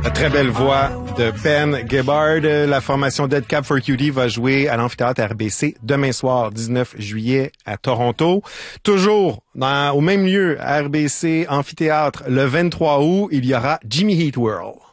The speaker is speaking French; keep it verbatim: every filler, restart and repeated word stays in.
La très belle voix de Ben Gibbard. La formation Dead Cab for Cutie va jouer à l'amphithéâtre R B C demain soir, dix-neuf juillet, à Toronto. Toujours dans, au même lieu, R B C Amphithéâtre, le vingt-trois août, il y aura Jimmy Heat World.